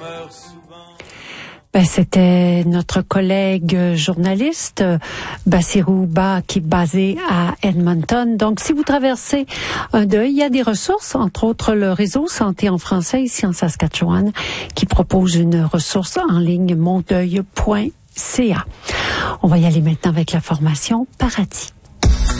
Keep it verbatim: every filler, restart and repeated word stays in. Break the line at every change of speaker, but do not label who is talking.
Ben, c'était notre collègue journaliste Bassirou Ba qui est basé à Edmonton. Donc, si vous traversez un deuil, il y a des ressources, entre autres le réseau Santé en français ici en Saskatchewan, qui propose une ressource en ligne, mondeuil point c a. On va y aller maintenant avec la formation Paradis.